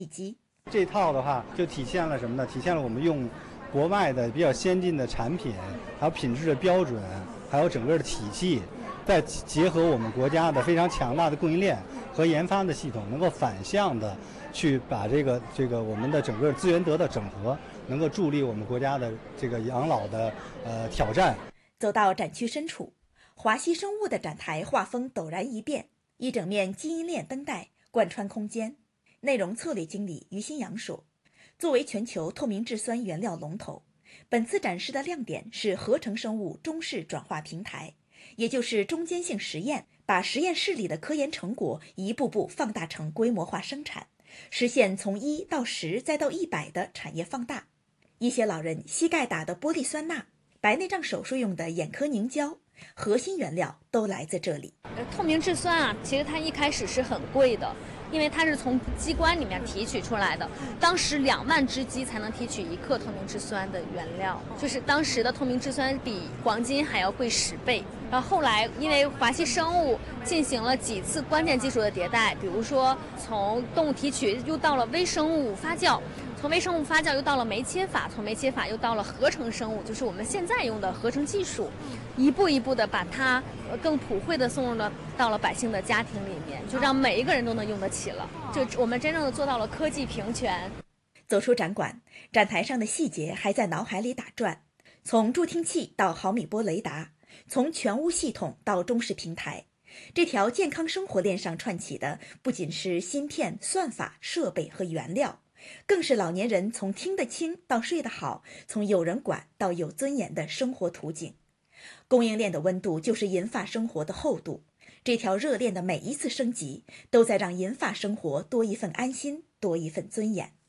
机。 这套的话就体现了什么呢？体现了我们用国外的比较先进的产品，还有品质的标准，还有整个的体系，再结合我们国家的非常强大的供应链和研发的系统，能够反向的去把这个我们的整个资源得到整合，能够助力我们国家的这个养老的挑战。 走到展区深处，华西生物的展台画风陡然一变，一整面基因链灯带贯穿空间。内容策略经理于新阳说，作为全球透明质酸原料龙头，本次展示的亮点是合成生物中式转化平台，也就是中间性实验，把实验室里的科研成果一步步放大成规模化生产，实现从1到10再到100的产业放大。一些老人膝盖打的玻璃酸钠，白内障手术用的眼科凝胶，核心原料都来自这里。 透明质酸啊，其实它一开始是很贵的，因为它是从鸡冠里面提取出来的，当时2万只鸡才能提取1克透明质酸的原料，就是当时的透明质酸比黄金还要贵10倍。然后后来因为华西生物进行了几次关键技术的迭代，比如说从动物提取又到了微生物发酵，从微生物发酵又到了酶切法，从酶切法又到了合成生物，就是我们现在用的合成技术，一步一步的把它更普惠的送入到了百姓的家庭里面，就让每一个人都能用得起了，就我们真正的做到了科技平权。 走出展馆，展台上的细节还在脑海里打转，从助听器到毫米波雷达，从全屋系统到中式平台，这条健康生活链上串起的不仅是芯片、算法、设备和原料，更是老年人从听得清到睡得好，从有人管到有尊严的生活图景。供应链的温度就是银发生活的厚度，这条热链的每一次升级，都在让银发生活多一份安心，多一份尊严。